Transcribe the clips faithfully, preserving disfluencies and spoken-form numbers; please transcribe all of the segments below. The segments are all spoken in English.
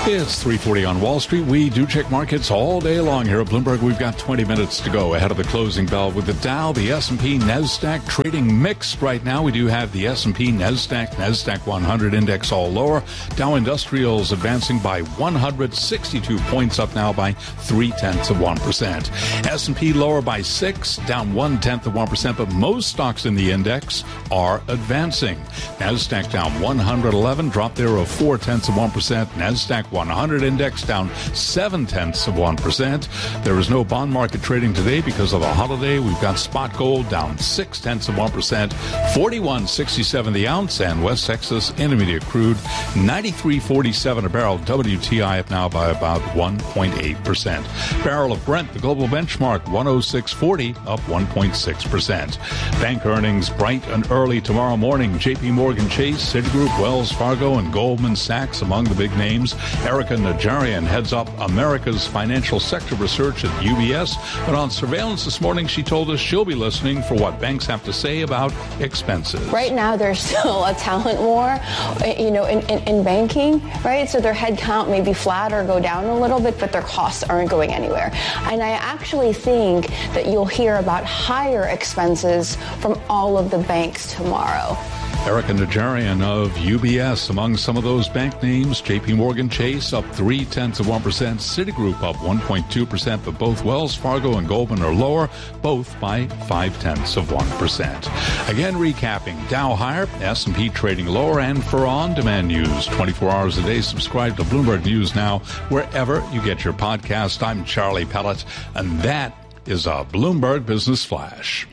It's three forty on Wall Street. We do check markets all day long here at Bloomberg. We've got twenty minutes to go ahead of the closing bell with the Dow, the S and P, NASDAQ trading mixed right now. We do have the S and P, NASDAQ, NASDAQ one hundred index all lower. Dow Industrials advancing by one hundred sixty-two points, up now by three-tenths of one percent. S and P lower by six, down one-tenth of one percent, but most stocks in the index are advancing. NASDAQ down one hundred eleven, drop there of four-tenths of one percent. NASDAQ one hundred index down seven-tenths of one percent. There is no bond market trading today because of the holiday. We've got spot gold down six-tenths of one percent, forty-one sixty-seven the ounce, and West Texas Intermediate crude ninety-three forty-seven a barrel. W T I up now by about one point eight percent. Barrel of Brent, the global benchmark, one oh six forty, up one point six percent. Bank earnings bright and early tomorrow morning. J P Morgan Chase, Citigroup, Wells Fargo, and Goldman Sachs among the big names. Erica Najarian heads up America's financial sector research at U B S. But on surveillance this morning, she told us she'll be listening for what banks have to say about expenses. Right now, there's still a talent war, you know, in, in, in banking, right? So their head count may be flat or go down a little bit, but their costs aren't going anywhere. And I actually think that you'll hear about higher expenses from all of the banks tomorrow. Erica Najarian of U B S among some of those bank names. J P Morgan Chase up three-tenths of one percent. Citigroup up one point two percent, but both Wells Fargo and Goldman are lower, both by five-tenths of one percent. Again, recapping, Dow higher, S and P trading lower, and for on-demand news twenty-four hours a day, subscribe to Bloomberg News Now wherever you get your podcast. I'm Charlie Pellet, and that is a Bloomberg Business Flash.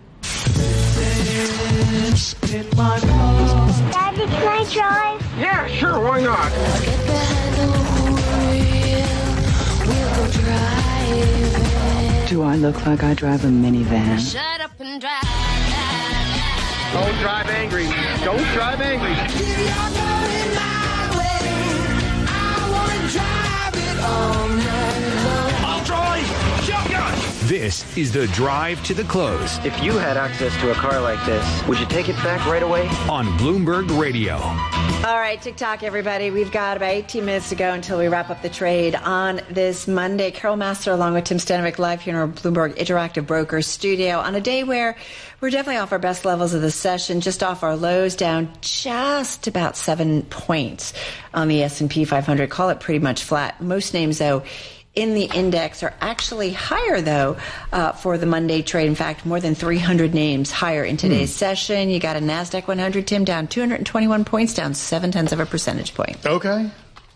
Daddy, can I drive? Yeah, sure, why not? Do I look like I drive a minivan? Shut up and drive. Don't drive angry. Don't drive angry. I'll drive. Shotgun. This is the drive to the close If you had access to a car like this, would you take it back right away? on Bloomberg Radio. All right, TikTok, everybody. We've got about eighteen minutes to go until we wrap up the trade on this Monday. Carol Master along with Tim Stanovic live here in our Bloomberg Interactive Brokers studio on a day where we're definitely off our best levels of the session, just off our lows, down just about seven points on the S and P five hundred. Call it pretty much flat. Most names, though, in the index are actually higher, though, uh, for the Monday trade. In fact, more than three hundred names higher in today's hmm. session. You got a NASDAQ one hundred, Tim, down two hundred twenty-one points, down seven-tenths of a percentage point. Okay.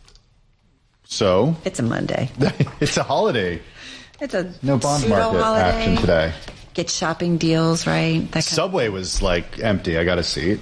So? It's a Monday. It's a holiday. It's a no bond market holiday. action today. Get shopping deals, right? That kind Subway of- was, like, empty. I got a seat.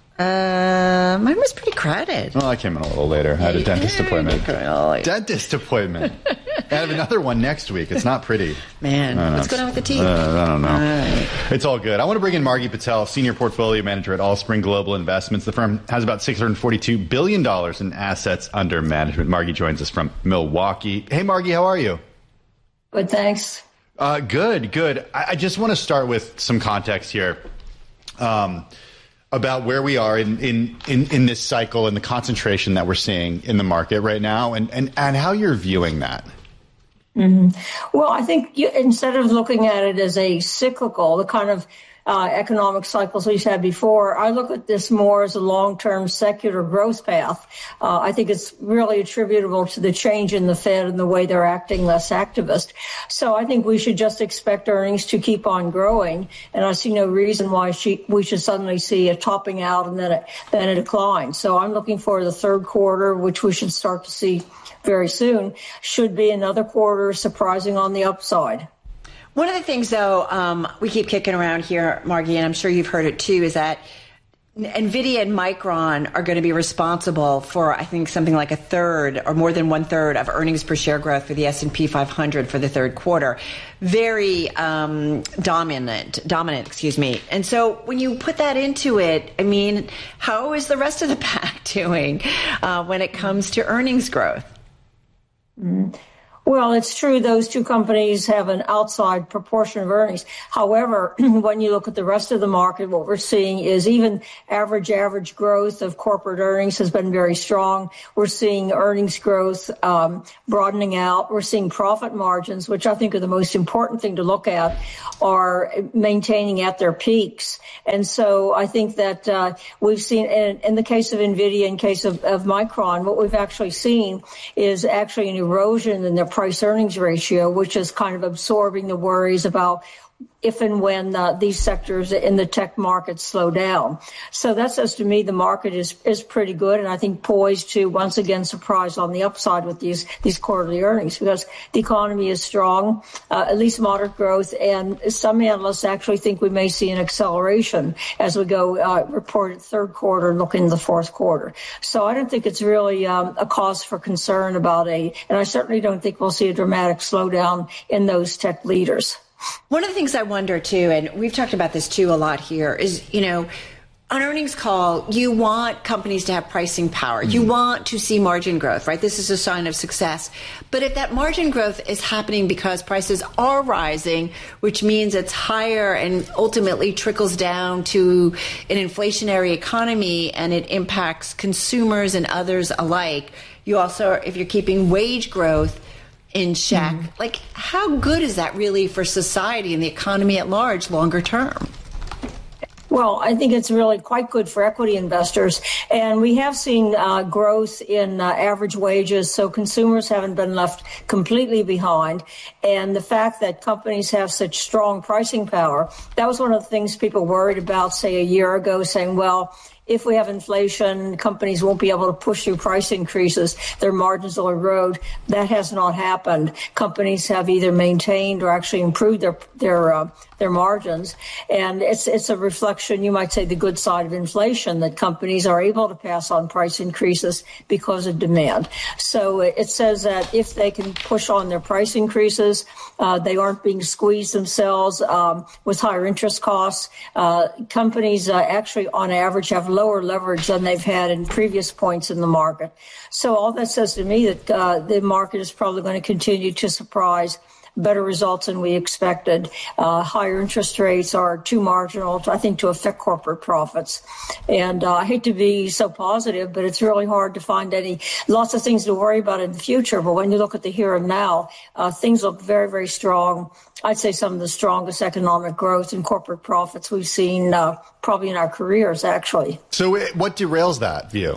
Uh, mine was pretty crowded. Well, I came in a little later. I had a dentist appointment. Dentist appointment. I have another one next week. It's not pretty. Man, what's going on with the teeth? Uh, I don't know. Right. It's all good. I want to bring in Margie Patel, Senior Portfolio Manager at Allspring Global Investments. The firm has about six hundred forty-two billion dollars in assets under management. Margie joins us from Milwaukee. Hey, Margie, how are you? Good, thanks. Uh, good, good. I, I just want to start with some context here. Um, about where we are in, in, in, in this cycle and the concentration that we're seeing in the market right now, and, and, and how you're viewing that. Mm-hmm. Well, I think you, instead of looking at it as a cyclical, the kind of uh, economic cycles we've had before, I look at this more as a long-term secular growth path. Uh, I think it's really attributable to the change in the Fed and the way they're acting less activist. So I think we should just expect earnings to keep on growing, and I see no reason why she, we should suddenly see a topping out and then a, then a decline. So I'm looking for the third quarter, which we should start to see very soon, should be another quarter surprising on the upside. One of the things, though, um, we keep kicking around here, Margie, and I'm sure you've heard it too, is that NVIDIA and Micron are going to be responsible for, I think, something like a third or more than one third of earnings per share growth for the S and P five hundred for the third quarter. Very um, dominant, dominant, excuse me. And so when you put that into it, I mean, how is the rest of the pack doing uh, when it comes to earnings growth? Mm-hmm. Well, it's true those two companies have an outside proportion of earnings. However, when you look at the rest of the market, what we're seeing is even average, average growth of corporate earnings has been very strong. We're seeing earnings growth um, broadening out. We're seeing profit margins, which I think are the most important thing to look at, are maintaining at their peaks. And so I think that uh, we've seen, in, in the case of NVIDIA, in case of, of Micron, what we've actually seen is actually an erosion in their price earnings ratio, which is kind of absorbing the worries about if and when uh, these sectors in the tech market slow down. So that says to me the market is is pretty good, and I think poised to once again surprise on the upside with these these quarterly earnings, because the economy is strong, uh, at least moderate growth, and some analysts actually think we may see an acceleration as we go uh, reported third quarter and look into the fourth quarter. So I don't think it's really um, a cause for concern about a, and I certainly don't think we'll see a dramatic slowdown in those tech leaders. One of the things I wonder, too, and we've talked about this, too, a lot here, is, you know, on earnings call, you want companies to have pricing power. You want to see margin growth, right? This is a sign of success. But if that margin growth is happening because prices are rising, which means it's higher and ultimately trickles down to an inflationary economy and it impacts consumers and others alike, you also, if you're keeping wage growth in check, mm-hmm. like how good is that really for society and the economy at large longer term? Well, I think it's really quite good for equity investors. And we have seen uh, growth in uh, average wages, so consumers haven't been left completely behind. And the fact that companies have such strong pricing power, that was one of the things people worried about, say, a year ago, saying, well, if we have inflation, companies won't be able to push through price increases. Their margins will erode. That has not happened. Companies have either maintained or actually improved their their uh, their margins. And it's it's a reflection, you might say, the good side of inflation, that companies are able to pass on price increases because of demand. So it says that if they can push on their price increases, uh, they aren't being squeezed themselves um, with higher interest costs. Uh, companies uh, actually, on average, have lower leverage than they've had in previous points in the market. So all that says to me that uh, the market is probably going to continue to surprise, better results than we expected. Uh, higher interest rates are too marginal, to, I think, to affect corporate profits. And uh, I hate to be so positive, but it's really hard to find any, lots of things to worry about in the future. But when you look at the here and now, uh, things look very, very strong. I'd say some of the strongest economic growth in corporate profits we've seen uh, probably in our careers, actually. So what derails that view?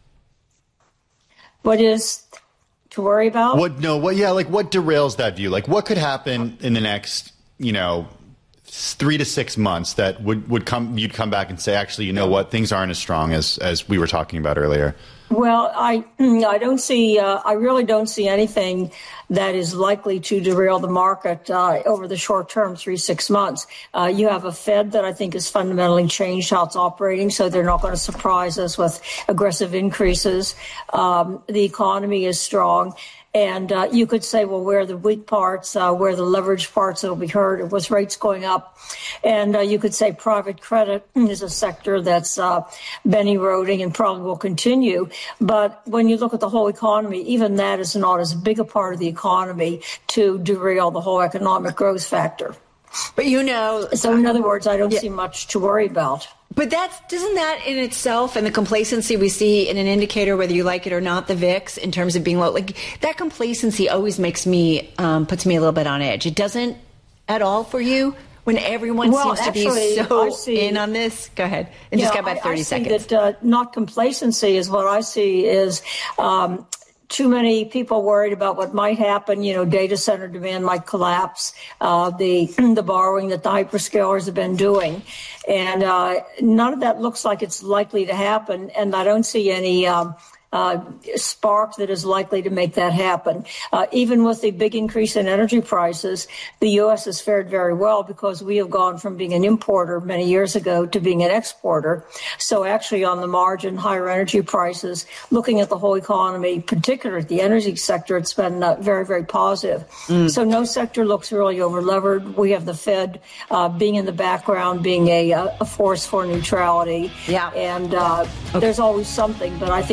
What is to worry about? What, no, what, yeah, like what derails that view? Like what could happen in the next, you know, three to six months that would, would come, you'd come back and say, actually, you know what, things aren't as strong as, as we were talking about earlier? Well, I I don't see, uh, I really don't see anything that is likely to derail the market uh, over the short term, three, six months. Uh, you have a Fed that I think has fundamentally changed how it's operating, so they're not going to surprise us with aggressive increases. Um, the economy is strong. And uh, you could say, well, where are the weak parts, uh, where are the leverage parts that will be hurt with rates going up? And uh, you could say private credit is a sector that's uh, been eroding and probably will continue. But when you look at the whole economy, even that is not as big a part of the economy to derail the whole economic growth factor. But you know, so in other words, I don't yeah. see much to worry about. But that's, doesn't that in itself, and the complacency we see in an indicator, whether you like it or not, the V I X, in terms of being low, like that complacency always makes me, um, puts me a little bit on edge. It doesn't at all for you when everyone well, seems actually, to be so see, in on this? Go ahead. And just got about thirty I, I seconds. See that, uh, not complacency is what I see is, um, too many people worried about what might happen. You know, data center demand might collapse, uh, the the borrowing that the hyperscalers have been doing. And uh, none of that looks like it's likely to happen. And I don't see any um, uh, spark that is likely to make that happen. Uh, even with the big increase in energy prices, the U S has fared very well because we have gone from being an importer many years ago to being an exporter. So actually on the margin, higher energy prices, looking at the whole economy, particularly the energy sector, it's been uh, very, very positive. Mm. So no sector looks really over-levered. We have the Fed uh, being in the background, being a, a force for neutrality. Yeah. And uh, okay. there's always something, but I think basically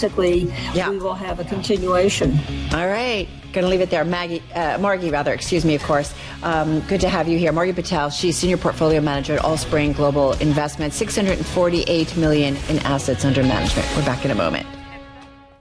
basically yeah. we will have a continuation. All right. Going to leave it there. Maggie, uh, Margie, rather, excuse me, of course. Um, good to have you here. Margie Patel, she's Senior Portfolio Manager at Allspring Global Investments, six hundred forty-eight million dollars in assets under management. We're back in a moment.